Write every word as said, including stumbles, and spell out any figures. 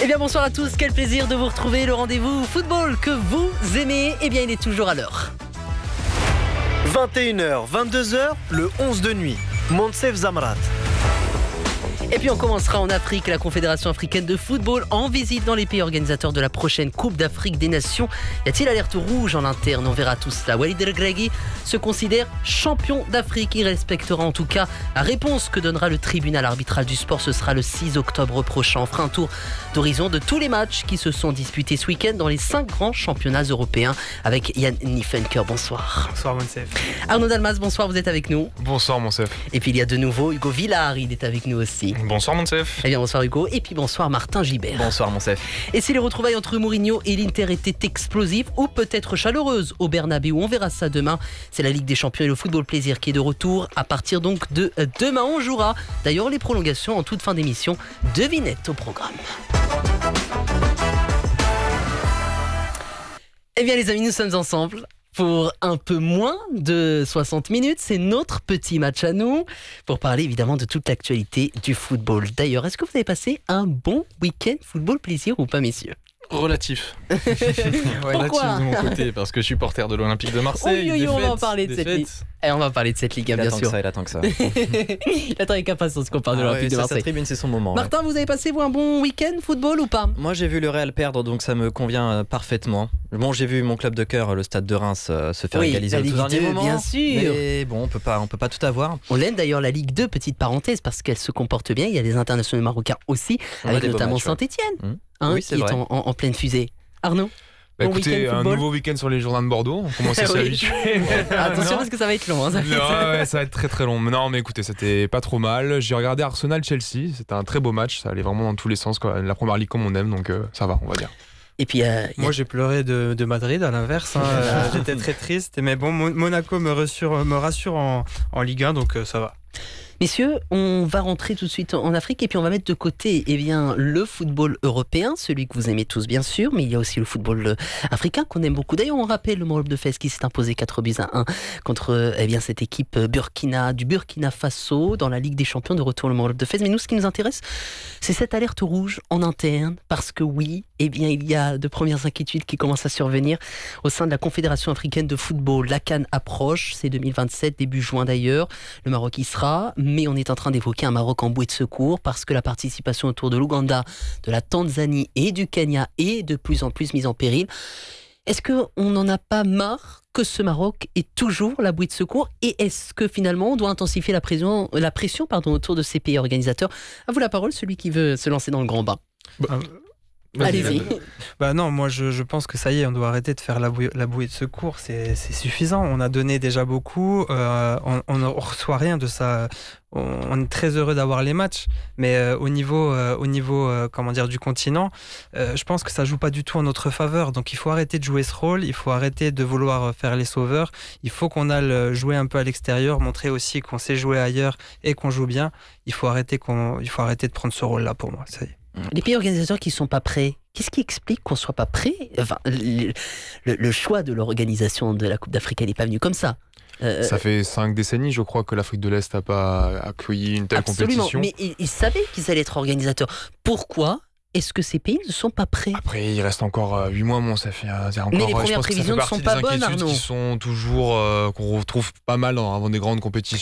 Eh bien bonsoir à tous, quel plaisir de vous retrouver. Le rendez-vous football que vous aimez, eh bien il est toujours à l'heure. vingt et une heures, vingt-deux heures, le onze de nuit. Monsef Zamrat. Et puis on commencera en Afrique, la Confédération africaine de football en visite dans les pays organisateurs de la prochaine Coupe d'Afrique des Nations. Y a-t-il alerte rouge en interne? On verra tout cela. Walid El Gregui se considère champion d'Afrique. Il respectera en tout cas la réponse que donnera le tribunal arbitral du sport. Ce sera le six octobre prochain. On fera un tour d'horizon de tous les matchs qui se sont disputés ce week-end dans les cinq grands championnats européens avec Yann Niefenker. Bonsoir. Bonsoir Monsef. Arnaud Dalmas, bonsoir, vous êtes avec nous. Bonsoir Monsef. Et puis il y a de nouveau Hugo Villard, il est avec nous aussi. Bonsoir Monsef. Eh bien bonsoir Hugo, et puis bonsoir Martin Gibert. Bonsoir Monsef. Et si les retrouvailles entre Mourinho et l'Inter étaient explosives ou peut-être chaleureuses au Bernabéu, on verra ça demain. C'est la Ligue des Champions et le football plaisir qui est de retour à partir donc de demain. On jouera d'ailleurs les prolongations en toute fin d'émission. Devinette au programme. Eh bien les amis, nous sommes ensemble pour un peu moins de soixante minutes. C'est notre petit match à nous pour parler évidemment de toute l'actualité du football. D'ailleurs, est-ce que vous avez passé un bon week-end football plaisir ou pas, messieurs? Relatif. Pourquoi? Relatif de mon côté, parce que je suis supporter de l'Olympique de Marseille. Oui, oui, on va en défaite, parler de cette défaite. ligue. Et on va parler de cette ligue, Il bien attend sûr. que ça, il attend que ça. Il attend avec impatience qu'on parle de Ah l'Olympique ouais, de ça, Marseille. sa tribune, c'est son moment. Martin, vous avez passé vous un bon week-end football ou pas? Moi, j'ai vu le Real perdre, donc ça me convient euh, parfaitement. Bon, j'ai vu mon club de cœur, le Stade de Reims, euh, se faire Oui, égaliser la au tout Ligue dernier deux, moment. bien sûr. Mais bon, on peut pas, on peut pas tout avoir. On l'aime d'ailleurs la Ligue deux, petite parenthèse, parce qu'elle se comporte bien. Il y a des internationaux marocains aussi, On a avec des beaux notamment matchs, ouais. Saint-Etienne, Mmh. hein, Oui, qui c'est est vrai. en, en- en pleine fusée. Arnaud? Bah, Bon écoutez, week-end un football. nouveau week-end sur les Jourdains de Bordeaux. On commence à s'y Oui. habituer. Attention Non. parce que ça va être long. Hein, ça. Non, ouais, ça va être très très long. Mais non, mais écoutez, c'était pas trop mal. J'ai regardé Arsenal-Chelsea. C'était un très beau match. Ça allait vraiment dans tous les sens, quoi. La première ligue comme on aime, donc euh, ça va, on va dire. Et puis, euh, il y a- Moi j'ai pleuré de, de Madrid à l'inverse, hein. Euh, j'étais très triste, mais bon, Mon- Monaco me rassure, me rassure en, en Ligue un, donc euh, ça va. Messieurs, on va rentrer tout de suite en Afrique et puis on va mettre de côté eh bien, le football européen, celui que vous aimez tous bien sûr, mais il y a aussi le football euh, africain qu'on aime beaucoup. D'ailleurs, on rappelle le Maroc de Fès qui s'est imposé quatre buts à un contre euh, eh bien, cette équipe euh, Burkina, du Burkina Faso dans la Ligue des Champions de retour le Maroc de Fès. Mais nous, ce qui nous intéresse, c'est cette alerte rouge en interne, parce que oui, eh bien, il y a de premières inquiétudes qui commencent à survenir au sein de la Confédération africaine de football. La CAN approche, c'est deux mille vingt-sept, début juin d'ailleurs. Le Maroc y sera, mais on est en train d'évoquer un Maroc en bouée de secours parce que la participation autour de l'Ouganda, de la Tanzanie et du Kenya est de plus en plus mise en péril. Est-ce qu'on n'en a pas marre que ce Maroc est toujours la bouée de secours? Et est-ce que finalement on doit intensifier la pression, la pression pardon, autour de ces pays organisateurs? À vous la parole, celui qui veut se lancer dans le grand bain. Euh, Allez-y. Bah non, moi je, je pense que ça y est, on doit arrêter de faire la bouée, la bouée de secours, c'est c'est suffisant. On a donné déjà beaucoup, euh, on, on ne reçoit rien de ça. On, on est très heureux d'avoir les matchs, mais euh, au niveau, euh, au niveau euh, comment dire, du continent, euh, je pense que ça joue pas du tout en notre faveur. Donc il faut arrêter de jouer ce rôle, il faut arrêter de vouloir faire les sauveurs. Il faut qu'on aille jouer un peu à l'extérieur, montrer aussi qu'on sait jouer ailleurs et qu'on joue bien. Il faut arrêter, qu'on, il faut arrêter de prendre ce rôle-là pour moi. Ça y est. Les pays organisateurs qui ne sont pas prêts, qu'est-ce qui explique qu'on ne soit pas prêt? Enfin, le, le- le choix de l'organisation de la Coupe d'Afrique, elle n'est pas venue comme ça. Euh, Ça fait cinq décennies, je crois, que l'Afrique de l'Est n'a pas accueilli une telle absolument, compétition. mais ils, ils savaient qu'ils allaient être organisateurs. Pourquoi est-ce que ces pays ne sont pas prêts? Après, il reste encore huit mois, bon, ça fait, euh, c'est encore, Mais les euh, je premières pense que ça fait prévisions ne partie sont des pas bonnes, inquiétudes Arnaud. qui sont toujours, euh, qu'on retrouve pas mal dans, avant des grandes compétitions.